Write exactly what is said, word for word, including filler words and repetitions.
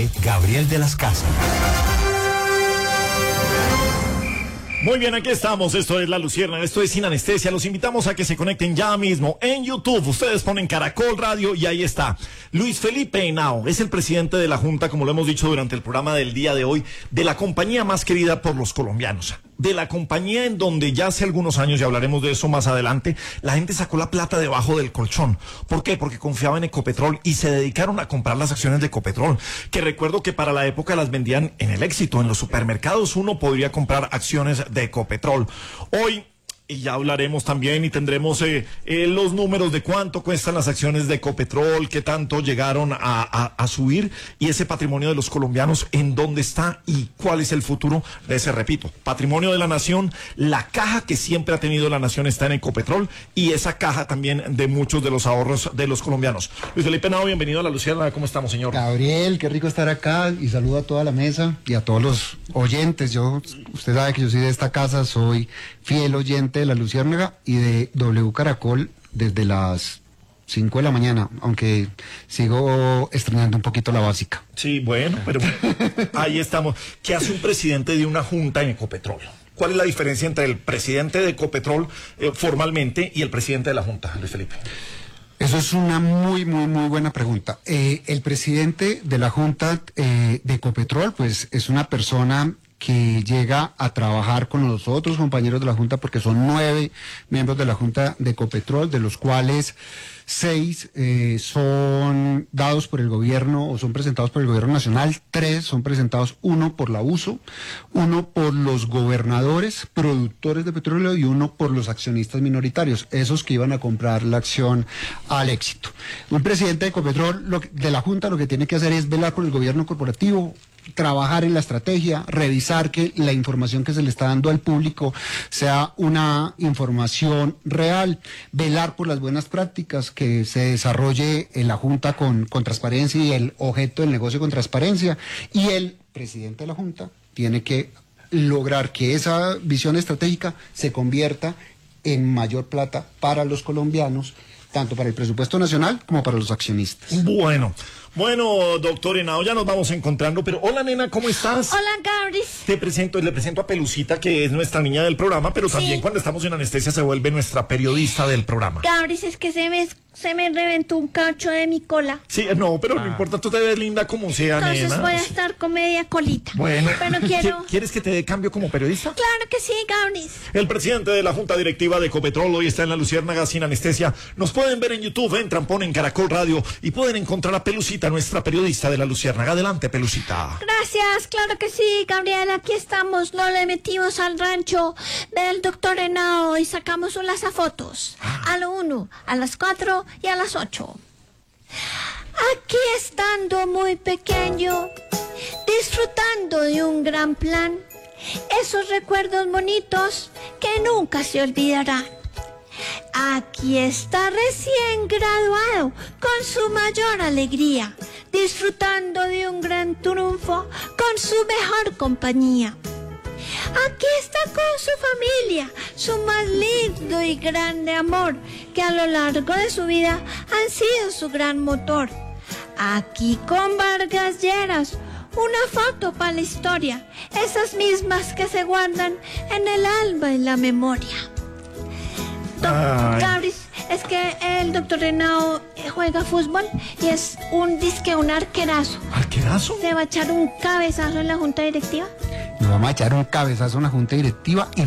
dirige Gabriel de las Casas. Muy bien, aquí estamos. Esto es La Luciérnaga, esto es Sin Anestesia. Los invitamos a que se conecten ya mismo en YouTube. Ustedes ponen Caracol Radio y ahí está. Luis Felipe Henao es el presidente de la Junta, como lo hemos dicho durante el programa del día de hoy, de la compañía más querida por los colombianos. De la compañía en donde ya hace algunos años, y hablaremos de eso más adelante, la gente sacó la plata debajo del colchón. ¿Por qué? Porque confiaba en Ecopetrol y se dedicaron a comprar las acciones de Ecopetrol, que recuerdo que para la época las vendían en el Éxito. En los supermercados uno podría comprar acciones de Ecopetrol. Hoy, y ya hablaremos también y tendremos eh, eh, los números de cuánto cuestan las acciones de Ecopetrol, qué tanto llegaron a, a, a subir, y ese patrimonio de los colombianos, en dónde está y cuál es el futuro de ese, repito, patrimonio de la nación. La caja que siempre ha tenido la nación está en Ecopetrol, y esa caja también de muchos de los ahorros de los colombianos. Luis Felipe Henao, bienvenido a La Luciérnaga. ¿Cómo estamos, señor? Gabriel, qué rico estar acá, y saludo a toda la mesa y a todos los oyentes. Yo, usted sabe que yo soy de esta casa, soy fiel oyente de La Luciérnaga y de W Caracol desde las cinco de la mañana, aunque sigo estrenando un poquito la básica. Sí, bueno, pero ahí estamos. ¿Qué hace un presidente de una junta en Ecopetrol? ¿Cuál es la diferencia entre el presidente de Ecopetrol eh, formalmente y el presidente de la junta, Luis Felipe? Eso es una muy, muy, muy buena pregunta. Eh, el presidente de la junta eh, de Ecopetrol, pues, es una persona que llega a trabajar con los otros compañeros de la Junta, porque son nueve miembros de la Junta de Ecopetrol, de los cuales seis eh, son dados por el gobierno o son presentados por el gobierno nacional, tres son presentados, uno por la U S O, uno por los gobernadores, productores de petróleo, y uno por los accionistas minoritarios, esos que iban a comprar la acción al Éxito. Un presidente de Ecopetrol, lo que, de la Junta, lo que tiene que hacer es velar por el gobierno corporativo, trabajar en la estrategia, revisar que la información que se le está dando al público sea una información real, velar por las buenas prácticas, que se desarrolle en la Junta con, con transparencia y el objeto del negocio con transparencia, y el presidente de la Junta tiene que lograr que esa visión estratégica se convierta en mayor plata para los colombianos, tanto para el presupuesto nacional como para los accionistas. Bueno, bueno, doctor Henao, ya nos vamos encontrando, pero hola, nena, ¿cómo estás? Hola, Gabris. Te presento, le presento a Pelucita, que es nuestra niña del programa, pero también Sí. cuando estamos en anestesia se vuelve nuestra periodista del programa. Gabris, es que se me, se me reventó un cacho de mi cola. Sí, no, pero no importa, tú te ves linda como sea, Entonces nena. voy a estar con media colita. Bueno, Pero quiero... ¿quieres que te dé cambio como periodista? Claro que sí, Gabris. El presidente de la Junta Directiva de Ecopetrol hoy está en La Luciérnaga Sin Anestesia. Nos pueden ver en YouTube, entran, ponen Caracol Radio y pueden encontrar a Pelucita, nuestra periodista de La Luciérnaga. Adelante, Pelucita. Gracias, claro que sí, Gabriel. Aquí estamos. No le metimos al rancho del doctor Henao y sacamos unas fotos. A lo uno, a las cuatro y a las ocho. Aquí estando muy pequeño, disfrutando de un gran plan, esos recuerdos bonitos que nunca se olvidarán. Aquí está recién graduado con su mayor alegría, disfrutando de un gran triunfo con su mejor compañía. Aquí está con su familia, su más lindo y grande amor, que a lo largo de su vida han sido su gran motor. Aquí con Vargas Lleras, una foto para la historia, esas mismas que se guardan en el alma y la memoria. Gabris, es que el doctor Henao juega fútbol y es un disque un arquerazo. ¿Arquerazo? ¿Se va a echar un cabezazo en la junta directiva? Nos vamos a echar un cabezazo en la Junta Directiva y